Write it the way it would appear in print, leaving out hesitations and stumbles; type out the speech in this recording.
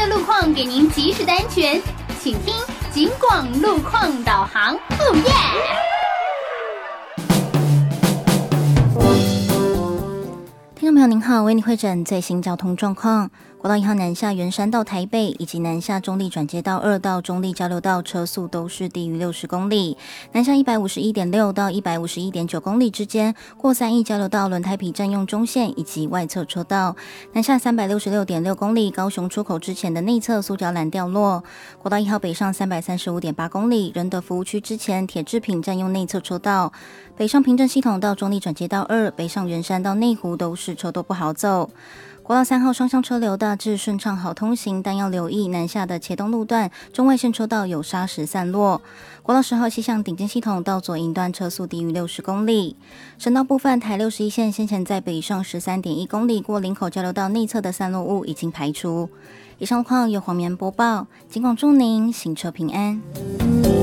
路况给您及时的安全，请听警广路况导航。哦耶！ 听众朋友您好，为您汇诊最新交通状况。国道1号南下圆山到台北，以及南下中立转接道2到中立交流道车速都是低于60公里。南下 151.6 到 151.9 公里之间，过3义交流道轮胎皮占用中线以及外侧车道。南下 366.6 公里，高雄出口之前的内侧塑胶栏掉落。国道1号北上 335.8 公里，仁德服务区之前铁制品占用内侧车道。北上平镇系统到中立转接道2，北上圆山到内湖都是车多不好走。国道3号双向车流大致顺畅好通行，但要留意南下的茄东路段中外线车道有砂石散落。国道10号西向顶尖系统到左营段车速低于60公里。省道部分，台61线先前在北上 13.1 公里过林口交流道内侧的散落物已经排除。以上路况由黄棉播报，警广祝您行车平安。